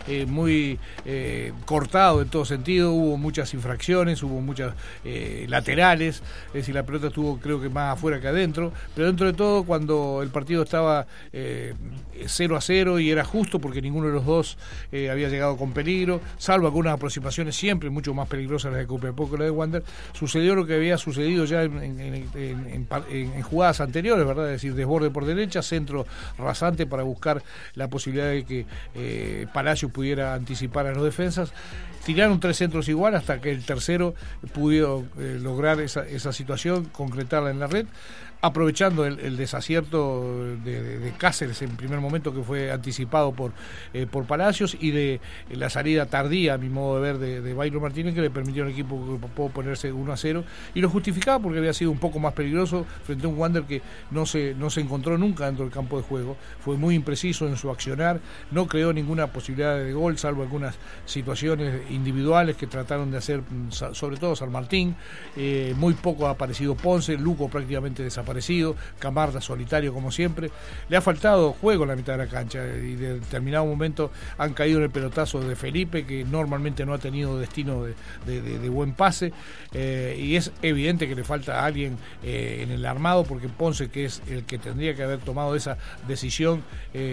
muy cortado en todo sentido, hubo muchas infracciones, hubo muchas laterales, es decir, la pelota estuvo creo que más afuera que adentro, pero dentro de todo cuando el partido estaba 0-0 y era justo porque ninguno de los dos había llegado con peligro, salvo algunas aproximaciones siempre mucho más peligrosas las de Copiapó que la de Wander, sucedió lo que había sucedido ya en jugadas anteriores, ¿verdad? Es decir, desborde por derecha, centro rasante para buscar la posibilidad de que Palacios pudiera anticipar a los defensas. Tiraron 3 centros igual hasta que el tercero pudo lograr esa situación, concretarla en la red, aprovechando el desacierto de Cáceres en primer momento, que fue anticipado por Palacios, y de la salida tardía, a mi modo de ver, de Bayron Martínez, que le permitió al equipo ponerse 1-0, y lo justificaba porque había sido un poco más peligroso frente a un Wander que no se encontró nunca dentro del campo de juego, fue muy impreciso en su accionar, no creó ninguna posibilidad de gol, salvo algunas situaciones individuales que trataron de hacer, sobre todo San Martín, muy poco ha aparecido Ponce, Luco prácticamente desaparecido, Camarda solitario como siempre, le ha faltado juego en la mitad de la cancha y de determinado momento han caído en el pelotazo de Felipe, que normalmente no ha tenido destino de buen pase, y es evidente que le falta a alguien en el armado, porque Ponce, que es el que tendría que haber tomado esa decisión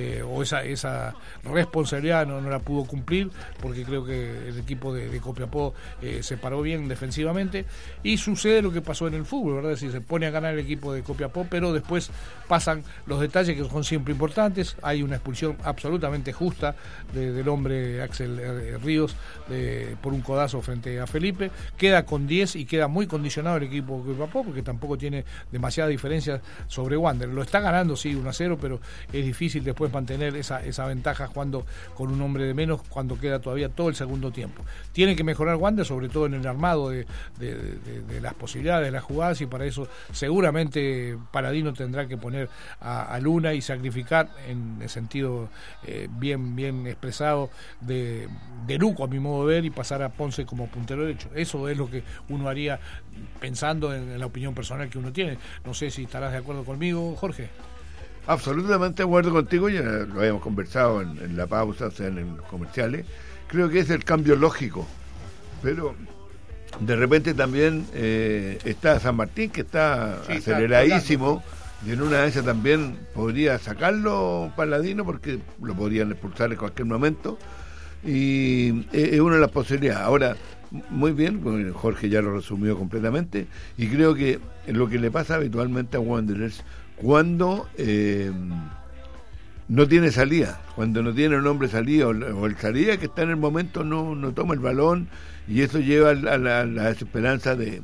o esa responsabilidad, no la pudo cumplir, porque creo que el equipo de Copiapó se paró bien defensivamente, y sucede lo que pasó en el fútbol, ¿verdad? Es decir, se pone a ganar el equipo de Copiapó, pero después pasan los detalles que son siempre importantes. Hay una expulsión absolutamente justa del hombre Axel Ríos por un codazo frente a Felipe, queda con 10 y queda muy condicionado el equipo de Copiapó, porque tampoco tiene demasiada diferencia sobre Wander, lo está ganando sí 1-0, pero es difícil después mantener esa ventaja jugando con un hombre de menos cuando queda todavía todo el segundo tiempo. Tiene que mejorar Wander, sobre todo en el armado de las posibilidades de las jugadas, y para eso seguramente Paladino tendrá que poner a Luna y sacrificar, en el sentido bien expresado de Luco, a mi modo de ver, y pasar a Ponce como puntero derecho. Eso es lo que uno haría pensando en la opinión personal que uno tiene. No sé si estarás de acuerdo conmigo, Jorge. Absolutamente de acuerdo contigo, ya lo habíamos conversado en la pausa, o sea, en los comerciales. Creo que es el cambio lógico, pero de repente también está San Martín, que está aceleradísimo, y en una de esas también podría sacarlo Paladino, porque lo podrían expulsar en cualquier momento, y es una de las posibilidades. Ahora, muy bien, Jorge ya lo resumió completamente, y creo que lo que le pasa habitualmente a Wanderers cuando no tiene salida, cuando no tiene un hombre salida, o el salida que está en el momento no toma el balón, y eso lleva a la desesperanza de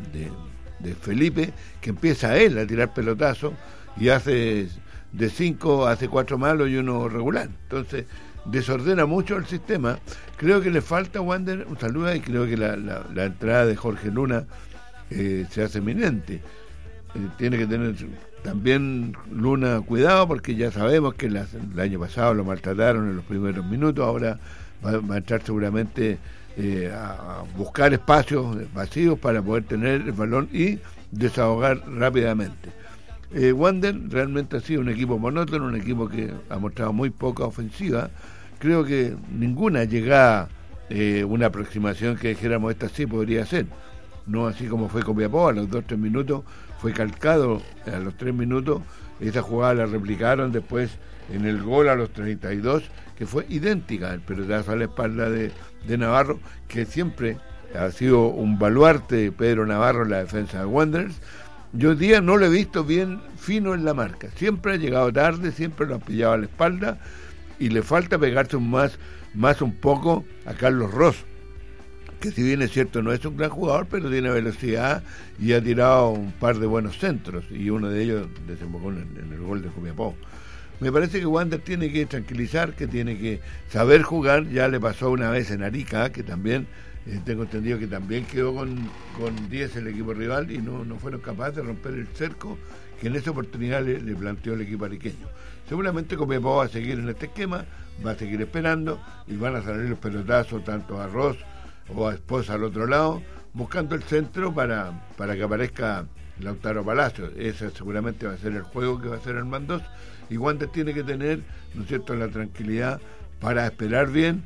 Felipe, que empieza él a tirar pelotazos y hace de 5, hace 4 malos y 1 regular. Entonces desordena mucho el sistema. Creo que le falta a Wander un saludo, y creo que la entrada de Jorge Luna se hace eminente. Tiene que tener también Luna cuidado, porque ya sabemos que el año pasado lo maltrataron en los primeros minutos. Ahora va a entrar seguramente a buscar espacios vacíos para poder tener el balón y desahogar rápidamente. Wander realmente ha sido un equipo monótono, un equipo que ha mostrado muy poca ofensiva. Creo que ninguna llegada, una aproximación que dijéramos esta sí podría ser, no así como fue Copiapó, a los 2-3 minutos fue calcado, a los 3 minutos esa jugada la replicaron después en el gol a los 32, que fue idéntica, el pelotazo a la espalda de Navarro, que siempre ha sido un baluarte de Pedro Navarro en la defensa de Wanderers. Yo hoy día no lo he visto bien fino en la marca, siempre ha llegado tarde, siempre lo ha pillado a la espalda, y le falta pegarse más un poco a Carlos Ross, que si bien es cierto no es un gran jugador, pero tiene velocidad y ha tirado un par de buenos centros, y uno de ellos desembocó en el gol de Copiapó. Me parece que Wander tiene que tranquilizar, que tiene que saber jugar. Ya le pasó una vez en Arica, que también tengo entendido que también quedó con 10 el equipo rival, y no fueron capaces de romper el cerco que en esa oportunidad le planteó el equipo ariqueño. Seguramente Copiapó va a seguir en este esquema, va a seguir esperando, y van a salir los pelotazos tanto a Ross o a Esposa al otro lado, buscando el centro para que aparezca Lautaro Palacios. Ese seguramente va a ser el juego que va a hacer Armandos, y Wander tiene que tener, ¿no es cierto?, la tranquilidad para esperar bien